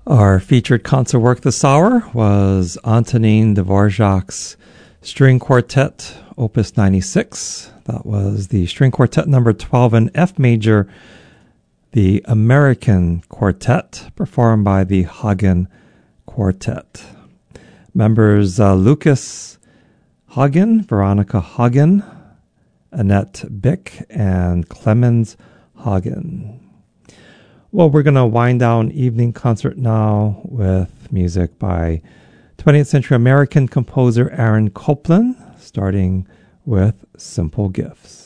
Our featured concert work this hour was Antonin Dvorak's String Quartet, Opus 96. That was the String Quartet number 12 in F major, the American Quartet, performed by the Hagen Quartet. Members Lucas Hagen, Veronica Hagen, Annette Bick, and Clemens Hagen. Well, we're going to wind down evening concert now with music by 20th century American composer Aaron Copland, starting with Simple Gifts.